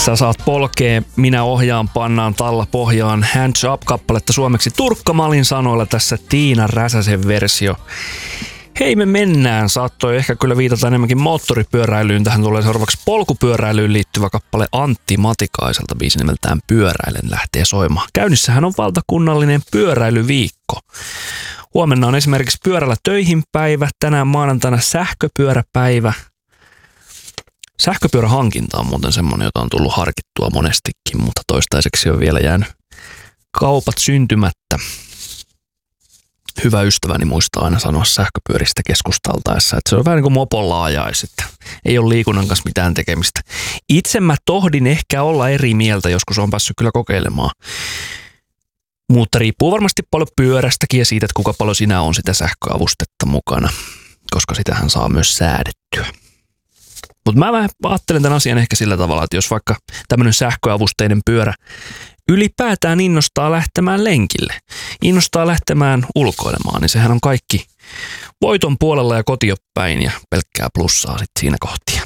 Sä saat polkea, minä ohjaan, pannaan talla pohjaan. Hands Up-kappaletta suomeksi Turkka-Malin sanoilla tässä Tiina Räsäsen versio. Hei, me mennään. Saattoi ehkä kyllä viitata enemmänkin moottoripyöräilyyn. Tähän tulee seuraavaksi polkupyöräilyyn liittyvä kappale Antti Matikaiselta. Biisi nimeltään Pyöräilen lähtee soimaan. Käynnissähän on valtakunnallinen pyöräilyviikko. Huomenna on esimerkiksi pyörällä töihin päivä. Tänään maanantaina sähköpyöräpäivä. Sähköpyörähankinta on muuten semmoinen, jota on tullut harkittua monestikin, mutta toistaiseksi on vielä jäänyt kaupat syntymättä. Hyvä ystäväni muistaa aina sanoa sähköpyöristä keskustaltaessa, että se on vähän niin kuin mopolla ajais, että ei ole liikunnan kanssa mitään tekemistä. Itse mä tohdin ehkä olla eri mieltä, joskus on päässyt kyllä kokeilemaan. Mutta riippuu varmasti paljon pyörästäkin ja siitä, että kuinka paljon sinä on sitä sähköavustetta mukana, koska sitähän saa myös säädettyä. Mutta mä ajattelen tämän asian ehkä sillä tavalla, että jos vaikka tämmöinen sähköavusteinen pyörä ylipäätään innostaa lähtemään lenkille, innostaa lähtemään ulkoilemaan, niin sehän on kaikki voiton puolella ja kotiopäin ja pelkkää plussaa sitten siinä kohtia.